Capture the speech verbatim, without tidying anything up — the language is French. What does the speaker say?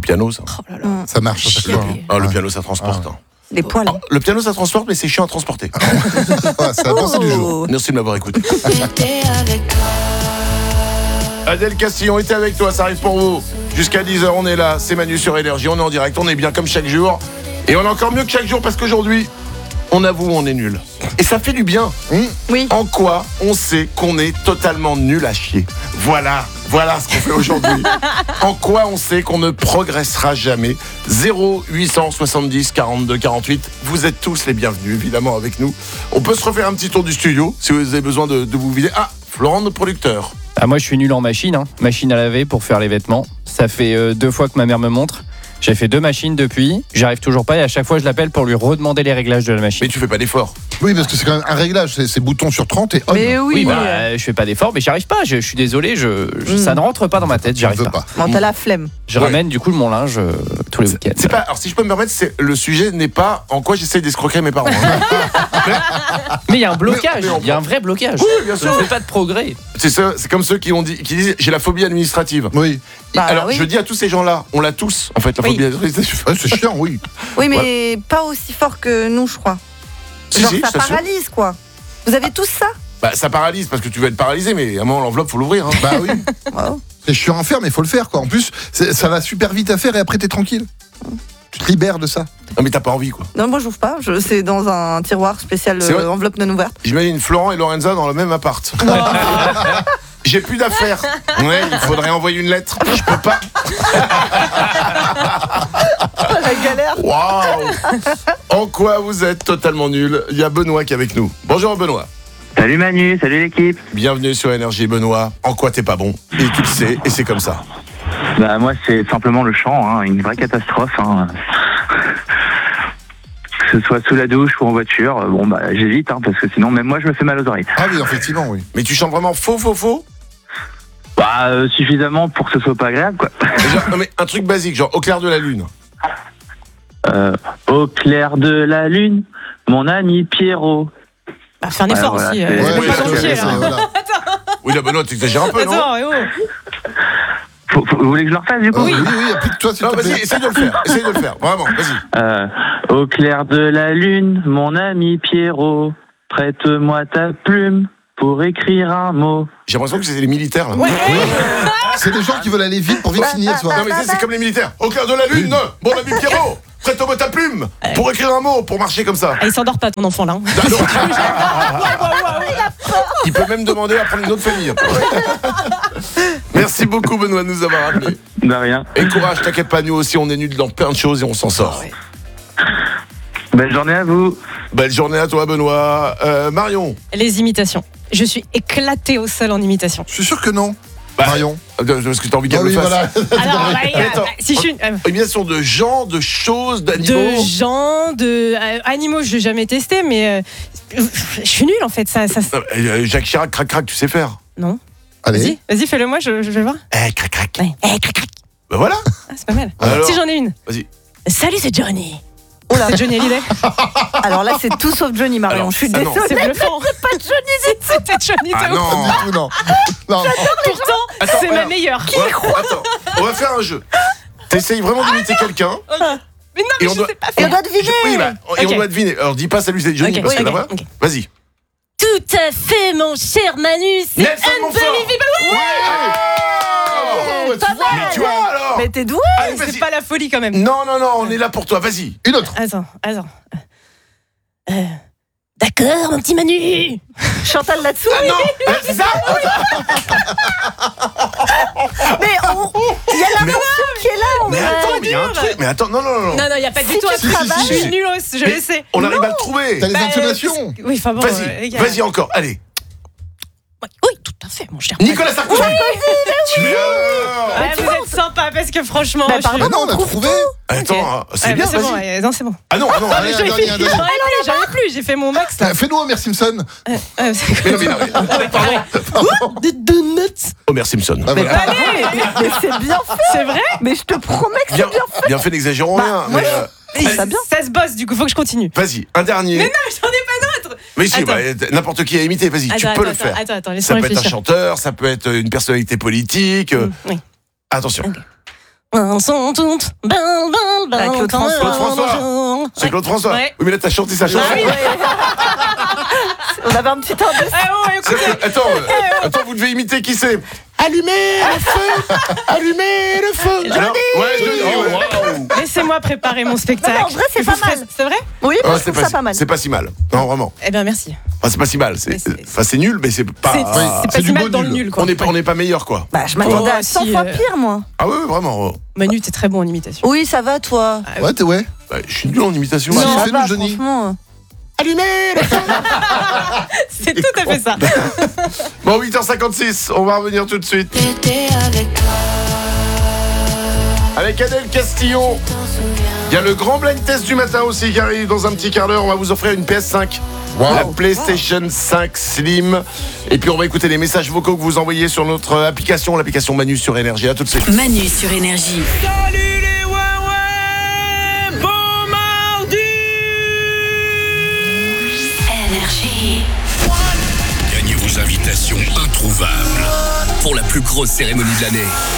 piano, ça. Oh là là. Ça marche. Ça Chier. Ah, le piano, ça transporte. hein. Les poils. Oh, le piano, ça transporte, mais c'est chiant à transporter. Ouais, c'est la pensée du jour. Merci de m'avoir écouté. Adèle Castillon était avec toi, ça arrive pour vous. Jusqu'à dix heures, on est là. C'est Manu sur Énergie. On est en direct, on est bien comme chaque jour. Et on est encore mieux que chaque jour parce qu'aujourd'hui, on avoue, on est nul. Et ça fait du bien. Mmh. Oui. En quoi on sait qu'on est totalement nul à chier. Voilà, voilà ce qu'on fait aujourd'hui. En quoi on sait qu'on ne progressera jamais. zéro huit cent soixante-dix quarante-deux quarante-huit. Vous êtes tous les bienvenus, évidemment, avec nous. On peut se refaire un petit tour du studio, si vous avez besoin de, de vous vider. Ah, Florent, notre producteur. Ah, moi, je suis nul en machine, hein. Machine à laver pour faire les vêtements. Ça fait euh, deux fois que ma mère me montre. J'ai fait deux machines depuis, j'arrive toujours pas et à chaque fois je l'appelle pour lui redemander les réglages de la machine. Mais tu fais pas d'effort. Oui, parce que c'est quand même un réglage. C'est, c'est bouton sur trente et on. Mais oui, Oui, mais... bah, euh, je fais pas d'effort, mais j'y arrive pas. Je, je suis désolé, je, je- Mm. ça ne rentre pas dans ma tête, j'y Je arrive veux pas. pas. Bon, t'as la flemme. Je Ouais. ramène du coup mon linge euh, tous les week-ends. C'est pas, alors si je peux me permettre, c'est, le sujet n'est pas en quoi j'essaie d'escroquer mes parents. hein. Mais il y a un blocage, Mais- mais on- il y a un vrai blocage. Oui, bien Je sûr. ne fais pas de progrès. C'est, ça, c'est comme ceux qui, ont dit, qui disent j'ai la phobie administrative. Oui. Bah, Alors oui. je dis à tous ces gens-là, on l'a tous en fait, la Oui. phobie administrative. Ouais, c'est chiant, oui. Oui, mais pas aussi fort que nous, je crois. Si, Genre, si, ça je t'assure. paralyse, quoi. Vous avez tous ça? Bah, ça paralyse parce que tu vas être paralysé, mais à un moment l'enveloppe faut l'ouvrir. Hein. Bah oui. Wow. C'est chiant à faire, mais il faut le faire, quoi. En plus, c'est- ça va super vite à faire et après, t'es tranquille. Tu te libères de ça. Non mais t'as pas envie quoi. Non, moi, j'ouvre pas. Je... C'est dans un tiroir spécial C'est vrai euh, enveloppe non ouverte. J'imagine Florent et Lorenza dans le même appart. J'ai plus d'affaires. Ouais, il faudrait envoyer une lettre. Je peux pas. La galère. Waouh. En quoi vous êtes totalement nul? Il y a Benoît qui est avec nous. Bonjour Benoît. Salut Manu, salut l'équipe. Bienvenue sur Énergie Benoît. En quoi t'es pas bon? Et tu le sais, et c'est comme ça. Bah moi c'est simplement le chant, hein, une vraie catastrophe. Hein. Que ce soit sous la douche ou en voiture, euh, bon bah j'évite hein, parce que sinon même moi je me fais mal aux oreilles. Ah oui, effectivement, oui. Mais tu chantes vraiment faux, faux, faux? Bah euh, suffisamment pour que ce soit pas agréable quoi. Genre, non mais un truc basique, genre au clair de la lune. Euh, au clair de la lune, mon ami Pierrot. Bah, fais un effort Ouais, voilà, aussi. c'est- euh, Ouais, c'est oui, pas c'est- gentil, c'est- là. voilà. Oui là Benoît, t'exagères un peu, non? Attends, eh oh. Faut- faut- vous voulez que je le refasse du coup? Oui, oui, oui, applique-toi, s'il Non te vas-y, plaît. essaye de le faire, essaye de le faire, vraiment, vas-y. Euh, au clair de la lune, mon ami Pierrot, prête-moi ta plume pour écrire un mot. J'ai l'impression que c'est les militaires là. Ouais. C'est des gens qui veulent aller vite pour vite finir, toi. Non mais ça, c'est comme les militaires. Au clair de la lune, mon ami Pierrot, prête-moi ta plume pour écrire un mot, pour marcher comme ça. Ah, il s'endort pas ton enfant là. Il peut même demander à prendre une autre famille. Merci beaucoup Benoît de nous avoir appelés. De rien. Et courage, t'inquiète pas, nous aussi on est nuls dans plein de choses et on s'en sort. Belle journée à vous. Belle journée à toi Benoît. Euh, Marion, Les imitations. Je suis éclatée au sol en imitation. Je suis sûr que non. Bah, Marion. euh, parce que t'as envie qu'elle Ah le oui, fasse. voilà. Alors, bah, euh, Attends. bah, si je suis. euh, Imitation de gens, de choses, d'animaux. de gens, de euh, animaux, je n'ai jamais testé, mais euh, je suis nulle en fait. Ça, ça, Euh, euh, Jacques Chirac, crac crac, tu sais faire. non. Allez. Vas-y, vas-y, fais-le moi, je, je vais voir. Eh, crac crac. Ouais. Eh, crac, crac. Bah voilà. Ah, c'est pas mal. Alors Si j'en ai une. Vas-y. Salut, c'est Johnny. Oh là. C'est Johnny Hallyday. Alors là, c'est tout sauf Johnny, Marion. Alors, Je suis ah non. désolée. C'est bluffant. C'est pas Johnny, c'était Johnny. Ah c'est non. ouf. Pas du tout, non. Non. Pourtant, Attends, c'est ma regarde. meilleure. Ouais, attends, on va faire un jeu. T'essayes vraiment d'imiter quelqu'un. Mais non, Et mais on je doit- sais pas Et on faire. doit deviner. Oui, bah, et Ok. on doit deviner. Alors dis pas salut, c'est Johnny Ok, parce que ok, là, voilà. ok. Vas-y. Tout à fait, mon cher Manu. C'est Nelson Montfort. unbelievable. Ouais. Oh, ouais, tu vois. Mais tu vois alors. Mais t'es doué. Allez, C'est vas-y. pas la folie quand même. Non, non, non, on est là pour toi, vas-y. Une autre. Attends, attends. Euh, D'accord, mon petit Manu. Chantal là-dessous. Ah non, euh, c'est ça. Mais on- il y a la Mais- mention qui est là. on Mais va- attends, mais il y a un truc. Mais attends, non, non, non. non. Non, non, il n'y a pas du Si tout tu un truc. travailles- Je suis nulos, je Mais le sais. On arrive à le trouver. T'as les Bah, euh, intonations. Oui, enfin bon. euh, Vas-y, les gars. vas-y encore, allez. Oui, tout à fait, mon cher. Nicolas Sarkozy. Tu veux Ouais, vous êtes sympa parce que franchement. Bah, je suis- pardon, Ah non, on a trouvé. Attends, Ok. c'est Ouais, bien, bah, c'est bon, vas-y. ouais, non, c'est bon. Ah non, ah non, Allez, allez. un dernier, un dernier. J'en ai plus, j'en ai plus, j'ai fait mon max là. Ah, Fais-nous Homer Simpson. Euh, euh, c'est Mais non, mais non, mais- Pardon. Des donuts. Homer Simpson. Ah, voilà. Allez, Mais c'est bien fait. c'est vrai. Mais je te promets que c'est Bien, bien fait. bien fait, n'exagérons Bah, rien. moi, mais, je- euh, Et ça bien. Ça se bosse, du coup, faut que je continue. Vas-y, un dernier. Mais non, j'en ai pas d'autres. Mais si, Attends. bah, n'importe qui à imiter, vas-y, tu Attends, peux le attends, faire. Attends, attends, Ça laisse-moi peut être un réfléchir. chanteur, ça peut être une personnalité politique. euh, Mm, Oui. Attention. Ok. Elles sont toutes belles, belles, belles. Avec Claude comme François. Claude François. un C'est Claude François. Ouais. Oui, mais là, t'as chanté sa chanson. Ah oui. On avait un petit indice. Ah ouais, écoutez. C'est- Attends, euh, attends, vous devez imiter qui c'est. Allumez le feu, allumez le feu. Alors, ouais, je le dis. ouais. Laissez-moi préparer mon spectacle. Non, non, en vrai, c'est Je vous pas ferai- mal. C'est vrai Oui, Ah, je c'est trouve pas, ça pas mal. c'est pas si mal. Non, vraiment. Eh bien, merci. Enfin, c'est pas si mal. C'est, Mais c'est- enfin, c'est nul, mais c'est pas. C'est c'est c'est pas du si mal beau dans nul. le nul, quoi. On n'est pas, on n'est pas meilleur, quoi. Bah, je m'attendais Oh, à cent si, fois euh. pire, moi. Ah ouais, vraiment. Manu, t'es très bon en imitation. Oui, ça va, toi. Ouais, t'es ouais. Bah, je suis nul en imitation. Non. aussi. fais-le, ça va, Johnny. franchement. Allumez le feu. C'est tout à fait ça. Bon, huit heures cinquante-six, on va revenir tout de suite. Avec Adèle Castillon. Il y a le grand blind test du matin aussi qui arrive dans un petit quart d'heure. On va vous offrir une P S cinq. Wow. La PlayStation cinq Slim. Et puis on va écouter les messages vocaux que vous envoyez sur notre application, l'application Manu sur Énergie. À tout de suite. Manu sur Énergie. Salut les ouais-ouais, bon mardi. Énergie. Gagnez vos invitations introuvables pour la plus grosse cérémonie de l'année.